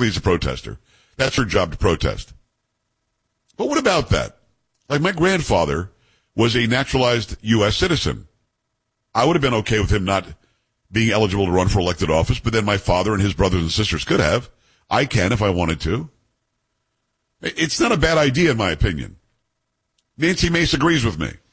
basically he's a protester. That's her job, to protest. But what about that? Like, my grandfather was a naturalized U.S. citizen. I would have been okay with him not being eligible to run for elected office, but then my father and his brothers and sisters could have. I can if I wanted to. It's not a bad idea, in my opinion. Nancy Mace agrees with me.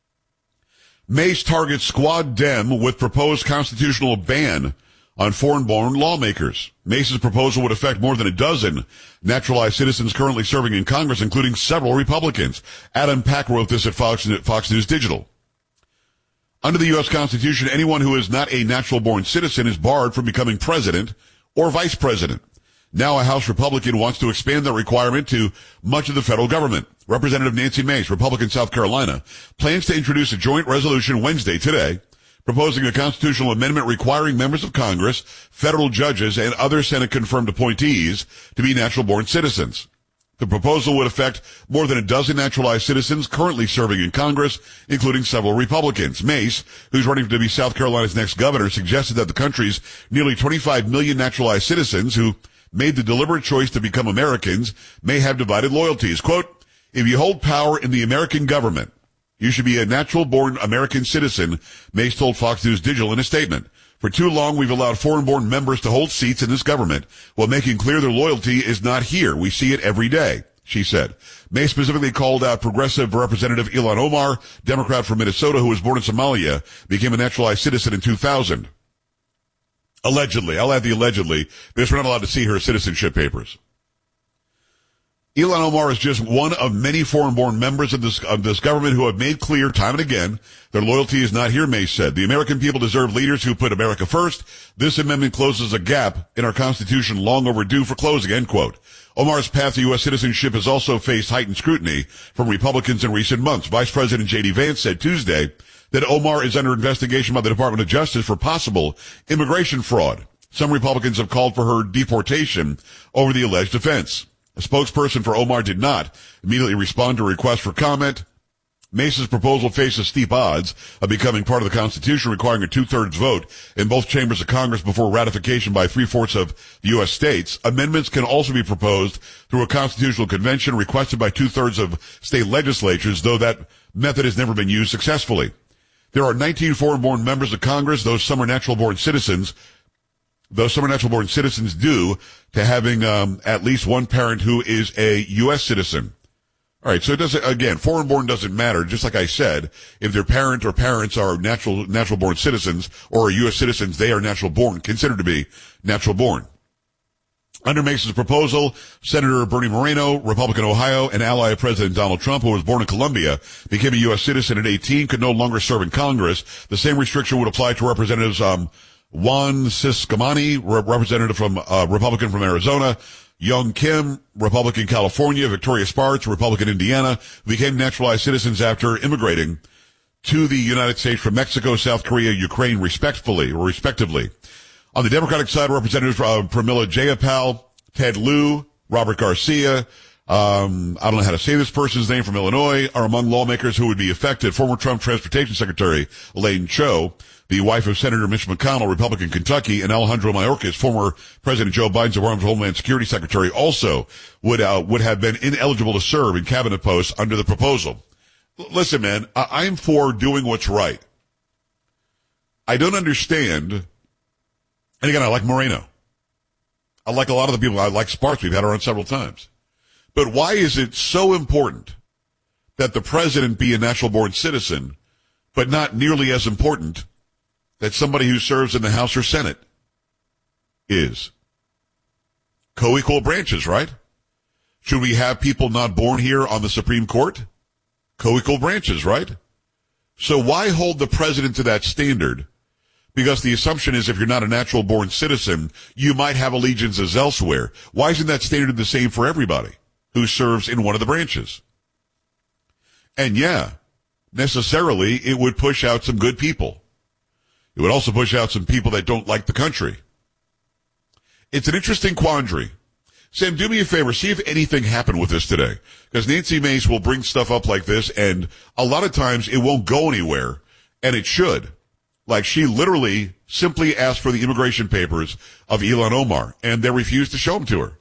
Mace targets Squad Dem with proposed constitutional ban on foreign-born lawmakers. Mace's proposal would affect more than a dozen naturalized citizens currently serving in Congress, including several Republicans. Adam Pack wrote this at Fox News Digital. Under the U.S. Constitution, anyone who is not a natural-born citizen is barred from becoming president or vice president. Now a House Republican wants to expand that requirement to much of the federal government. Representative Nancy Mace, Republican South Carolina, plans to introduce a joint resolution Wednesday, today, proposing a constitutional amendment requiring members of Congress, federal judges, and other Senate-confirmed appointees to be natural-born citizens. The proposal would affect more than a dozen naturalized citizens currently serving in Congress, including several Republicans. Mace, who's running to be South Carolina's next governor, suggested that the country's nearly 25 million naturalized citizens who made the deliberate choice to become Americans may have divided loyalties. Quote, if you hold power in the American government, you should be a natural-born American citizen, Mace told Fox News Digital in a statement. For too long, we've allowed foreign-born members to hold seats in this government while making clear their loyalty is not here. We see it every day, she said. Mace specifically called out Progressive Representative Ilhan Omar, Democrat from Minnesota, who was born in Somalia, became a naturalized citizen in 2000. Allegedly. I'll add the allegedly, because we're not allowed to see her citizenship papers. Ilhan Omar is just one of many foreign-born members of this government who have made clear time and again their loyalty is not here, Mace said. The American people deserve leaders who put America first. This amendment closes a gap in our Constitution long overdue for closing, end quote. Omar's path to U.S. citizenship has also faced heightened scrutiny from Republicans in recent months. Vice President J.D. Vance said Tuesday that Omar is under investigation by the Department of Justice for possible immigration fraud. Some Republicans have called for her deportation over the alleged offense. A spokesperson for Omar did not immediately respond to a request for comment. Mace's proposal faces steep odds of becoming part of the Constitution, requiring a two-thirds vote in both chambers of Congress before ratification by three-fourths of the U.S. states. Amendments can also be proposed through a constitutional convention requested by two-thirds of state legislatures, though that method has never been used successfully. There are 19 foreign-born members of Congress, though some are natural-born citizens. Those some are natural-born citizens due to having at least one parent who is a U.S. citizen. All right, so it doesn't, again, foreign-born doesn't matter. Just like I said, if their parent or parents are natural-born citizens or are U.S. citizens, they are natural-born, considered to be natural-born. Under Mace's proposal, Senator Bernie Moreno, Republican Ohio, an ally of President Donald Trump, who was born in Colombia, became a U.S. citizen at 18, could no longer serve in Congress. The same restriction would apply to Representatives Juan Ciscomani, representative from Republican from Arizona, Young Kim, Republican California, Victoria Sparks, Republican Indiana, became naturalized citizens after immigrating to the United States from Mexico, South Korea, Ukraine, respectively. On the Democratic side, Representatives Pramila Jayapal, Ted Lieu, Robert Garcia, I don't know how to say this person's name, from Illinois, are among lawmakers who would be affected. Former Trump Transportation Secretary Elaine Chao, the wife of Senator Mitch McConnell, Republican Kentucky, and Alejandro Mayorkas, former President Joe Biden's Department of Homeland Security Secretary, also would have been ineligible to serve in cabinet posts under the proposal. Listen, man, I'm for doing what's right. I don't understand. And again, I like Moreno. I like a lot of the people. I like Sparks. We've had her on several times. But why is it so important that the president be a natural-born citizen, but not nearly as important that somebody who serves in the House or Senate is? Co-equal branches, right? Should we have people not born here on the Supreme Court? Co-equal branches, right? So why hold the president to that standard? Because the assumption is if you're not a natural-born citizen, you might have allegiances elsewhere. Why isn't that standard the same for everybody who serves in one of the branches? And yeah, necessarily it would push out some good people. It would also push out some people that don't like the country. It's an interesting quandary. Sam, do me a favor, see if anything happened with this today. Because Nancy Mace will bring stuff up like this, and a lot of times it won't go anywhere, and it should. Like, she literally simply asked for the immigration papers of Ilhan Omar, and they refused to show them to her.